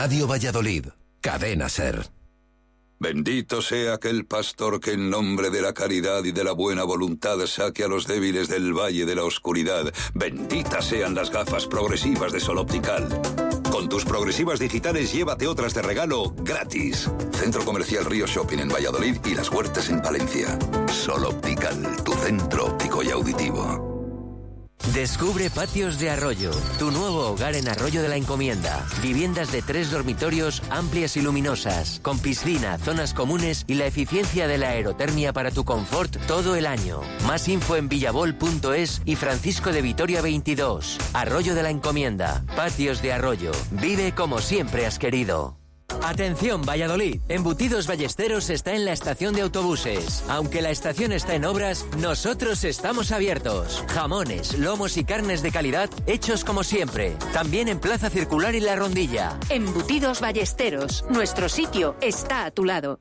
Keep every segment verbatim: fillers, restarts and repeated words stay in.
Radio Valladolid, Cadena SER. Bendito sea aquel pastor que en nombre de la caridad y de la buena voluntad saque a los débiles del valle de la oscuridad. Benditas sean las gafas progresivas de Sol Optical. Con tus progresivas digitales llévate otras de regalo gratis. Centro Comercial Río Shopping en Valladolid y Las Huertas en Palencia. Sol Optical, tu centro óptico y auditivo. Descubre Patios de Arroyo, tu nuevo hogar en Arroyo de la Encomienda. Viviendas de tres dormitorios amplias y luminosas, con piscina, zonas comunes y la eficiencia de la aerotermia para tu confort todo el año. Más info en villavol punto es y Francisco de Vitoria veintidós. Arroyo de la Encomienda, Patios de Arroyo. Vive como siempre has querido. Atención Valladolid, Embutidos Ballesteros está en la estación de autobuses. Aunque la estación está en obras, nosotros estamos abiertos. Jamones, lomos y carnes de calidad hechos como siempre. También en Plaza Circular y La Rondilla. Embutidos Ballesteros, nuestro sitio está a tu lado.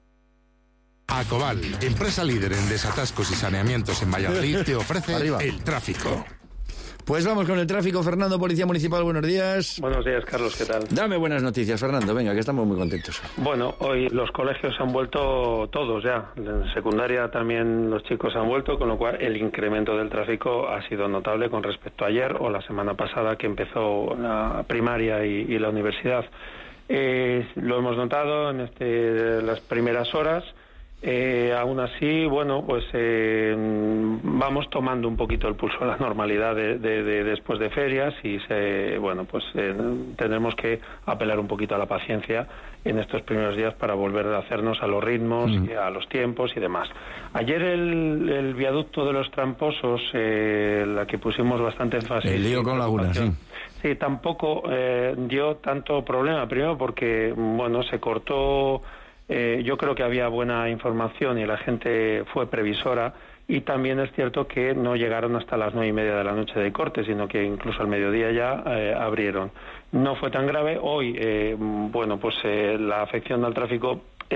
Acobal, empresa líder en desatascos y saneamientos en Valladolid, te ofrece el tráfico. Pues vamos con el tráfico. Fernando, Policía Municipal, buenos días. Buenos días, Carlos, ¿qué tal? Dame buenas noticias, Fernando, venga, que estamos muy contentos. Bueno, hoy los colegios han vuelto todos ya. En secundaria también los chicos han vuelto, con lo cual el incremento del tráfico ha sido notable con respecto a ayer o la semana pasada que empezó la primaria y, y la universidad. Eh, lo hemos notado en este, las primeras horas. Eh, aún así, bueno, pues eh, vamos tomando un poquito el pulso a la normalidad de, de, de después de ferias y se, bueno, pues eh, tendremos que apelar un poquito a la paciencia en estos primeros días para volver a hacernos a los ritmos, mm. y a los tiempos y demás. Ayer el, el viaducto de los Tramposos, eh, la que pusimos bastante énfasis. El lío con Laguna, sí. Sí, tampoco eh, dio tanto problema, primero porque, bueno, se cortó. Eh, yo creo que había buena información y la gente fue previsora, y también es cierto que no llegaron hasta las nueve y media de la noche de corte, sino que incluso al mediodía ya eh, abrieron. No fue tan grave. Hoy, eh, bueno, pues eh, la afección al tráfico